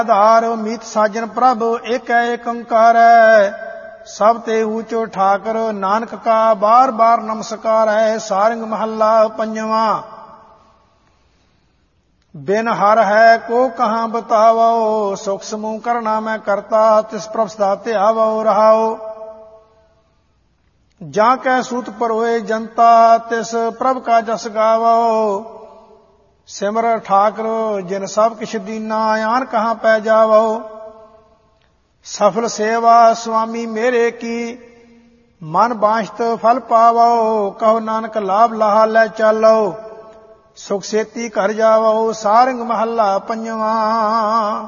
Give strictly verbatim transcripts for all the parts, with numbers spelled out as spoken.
ਆਧਾਰ ਮੀਤ ਸਾਜਨ ਪ੍ਰਭ ਏਕ ਹੈ ਏਕ ਓੰਕਾਰ ਹੈ। ਸਭ ਤੇ ਊਚੋ ਠਾਕਰ ਨਾਨਕ ਕਾ ਬਾਰ ਬਾਰ ਨਮਸਕਾਰ ਹੈ। ਸਾਰੰਗ ਮਹੱਲਾ ਪੰਜਵਾਂ। ਬਿਨ ਹਰ ਹੈ ਕੋ ਕਹਾਂ ਬਤਾਵੋ, ਸੁਖ ਸਮੂਹ ਕਰਨਾ ਮੈਂ ਕਰਤਾ, ਤਿਸ ਪ੍ਰਭ ਸਦਾ ਧਿਆਵੋ ਰਹਾਓ। ਜਾਂ ਕੈ ਸੂਤ ਪਰੋਏ ਜਨਤਾ, ਤਿਸ ਪ੍ਰਭ ਕਾ ਜਸ ਗਾਵੋ। ਸਿਮਰ ਠਾਕਰ ਜਿਨ ਸਭ ਕਿਛ ਦੀਨਾ, ਆਨ ਕਹਾਂ ਪੈ ਜਾਵੋ। ਸਫਲ ਸੇਵਾ ਸੁਆਮੀ ਮੇਰੇ ਕੀ, ਮਨ ਬਾਂਛਤ ਫਲ ਪਾਵੋ। ਕਹੋ ਨਾਨਕ ਲਾਭ ਲਾਹਾ ਲੈ ਚਾਲੋ, ਸੁਖ ਸੇਤੀ ਘਰ ਜਾਵੋ। ਸਾਰੰਗ ਮਹੱਲਾ ਪੰਜਵਾਂ।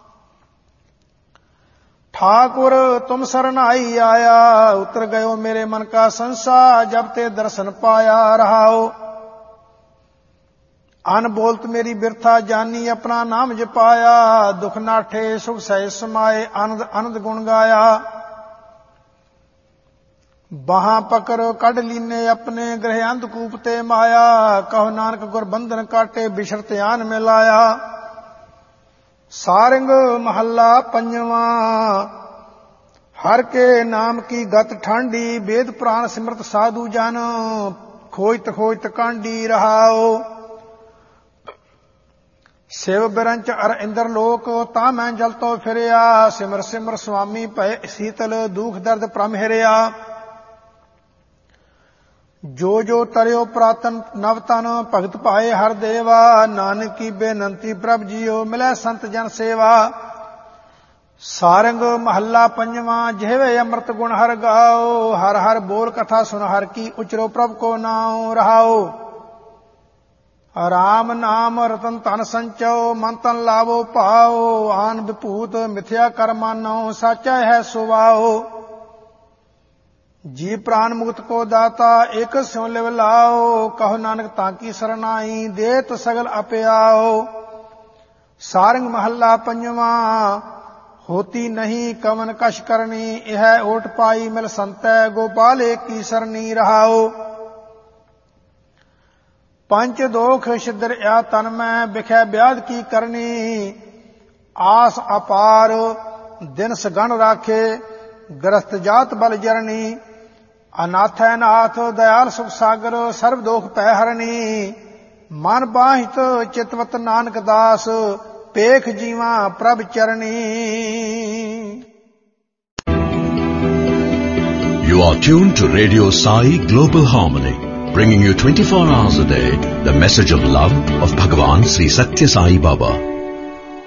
ठाकुर तुम सरनाई आया, उतर गयो मेरे मन का संसा, जब ते दर्शन पाया रहाओ। अन बोलत मेरी बिरथा जानी, अपना नाम जपाया। दुख नाठे सुख सह समाए, आनंद आनंद गुण गाया। बाहां पकड़ कढ़ लीने अपने, ग्रह अंधकूप ते माया। कहो नानक गुर बंधन काटे, बिछड़ त्यान में लाया। सारंग महला पंजवां। हर के नाम की गत ठांडी, वेद पुराण सिमरत साधु जन। खोजत खोजत कांडी रहाओ। शिव बिरंच अर इंद्र लोक, ता मैं जल तो फिरया। सिमर सिमर स्वामी भय शीतल, दुख दर्द प्रम हिरया। जो जो तरियो पुरातन नवतन, भगत पाए हर देवा। नानक की बेनंती प्रभ जियो, मिलै संत जन सेवा। सारंग महला पंजवां। ਜਿਹਵੇ अमृत गुण हर गाओ, हर हर बोल कथा सुन हर की, उचरो प्रभ को नाओ रहाओ। राम नाम रतन धन संचो, मन तन लावो पाओ। आन विभूत मिथ्या कर मानो, साचा है सुवाओ। जी प्राण मुक्त को दाता, एक स्यों लिव लाओ। कहो नानक ताकी सरनाई, देत सगल अपयाओ। सारंग महला पंजवां। होती नहीं कवन कश करनी, यह ओट पाई मिल संतै। गोपाल एक की सरनी रहाओ। पंच दोख छिद्र या तन में, बिखै ब्याध की करनी। आस अपार दिन सगन राखे, ग्रस्त जात बल जरनी। अनाथ है नाथ दयाल सुख सागर, सर्व दोख पै हरनी। मन बाहित चितवत नानक दास, पेख जीवा प्रभ चरनी। You are tuned to Radio Sai Global Harmony, bringing you twenty-four hours a day the message of love of Bhagavan Sri Satya Sai Baba.